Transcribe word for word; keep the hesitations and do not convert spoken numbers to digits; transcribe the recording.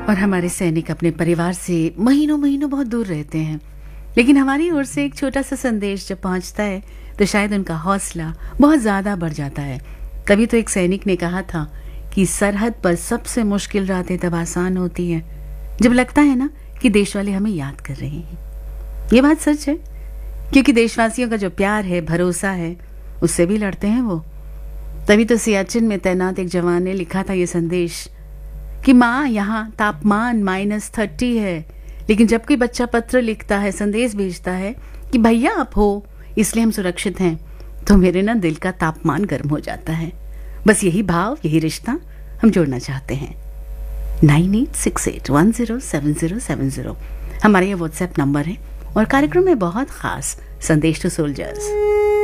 और हमारे सैनिक अपने परिवार से महीनों महीनों बहुत दूर रहते हैं, लेकिन हमारी ओर से एक छोटा सा संदेश जब पहुंचता है तो शायद उनका हौसला बहुत ज्यादा बढ़ जाता है। तभी तो एक सैनिक ने कहा था कि सरहद पर सबसे मुश्किल रातें तब आसान होती हैं जब लगता है ना कि देश वाले हमें याद कर रहे हैं। ये बात सच है, क्योंकि देशवासियों का जो प्यार है, भरोसा है, उससे भी लड़ते हैं वो। तभी तो सियाचिन में तैनात एक जवान ने लिखा था ये संदेश कि माँ यहाँ तापमान माइनस थर्टी है, लेकिन जब कोई बच्चा पत्र लिखता है, संदेश भेजता है कि भैया आप हो इसलिए हम सुरक्षित हैं, तो मेरे ना दिल का तापमान गर्म हो जाता है। बस यही भाव, यही रिश्ता हम जोड़ना चाहते हैं। Nine eight six eight one zero seven zero seven zero हमारा ये व्हाट्सएप नंबर है और कार्यक्रम में बहुत खास संदेश टू सोल्जर्स।